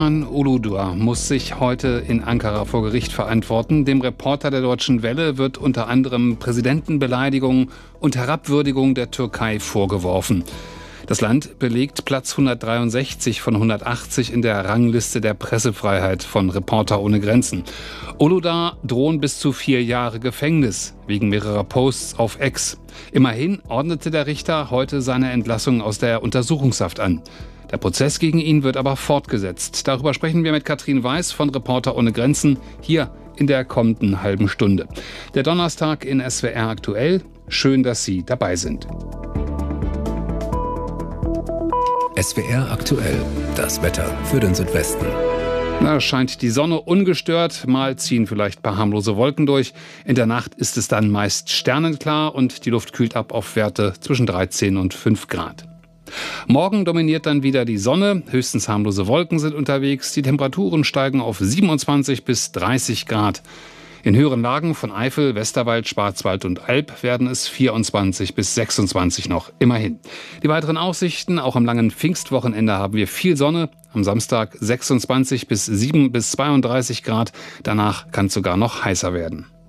Uludağ muss sich heute in Ankara vor Gericht verantworten. Dem Reporter der Deutschen Welle wird unter anderem Präsidentenbeleidigung und Herabwürdigung der Türkei vorgeworfen. Das Land belegt Platz 163 von 180 in der Rangliste der Pressefreiheit von Reporter ohne Grenzen. Uludağ drohen bis zu 4 Jahre Gefängnis wegen mehrerer Posts auf X. Immerhin ordnete der Richter heute seine Entlassung aus der Untersuchungshaft an. Der Prozess gegen ihn wird aber fortgesetzt. Darüber sprechen wir mit Katrin Weiß von Reporter ohne Grenzen hier in der kommenden halben Stunde. Der Donnerstag in SWR aktuell. Schön, dass Sie dabei sind. SWR aktuell. Das Wetter für den Südwesten. Da scheint die Sonne ungestört, mal ziehen vielleicht ein paar harmlose Wolken durch. In der Nacht ist es dann meist sternenklar und die Luft kühlt ab auf Werte zwischen 13 und 5 Grad. Morgen dominiert dann wieder die Sonne, höchstens harmlose Wolken sind unterwegs. Die Temperaturen steigen auf 27 bis 30 Grad. In höheren Lagen von Eifel, Westerwald, Schwarzwald und Alb werden es 24 bis 26 noch, immerhin. Die weiteren Aussichten, auch am langen Pfingstwochenende haben wir viel Sonne. Am Samstag 26 bis 7 bis 32 Grad, danach kann es sogar noch heißer werden.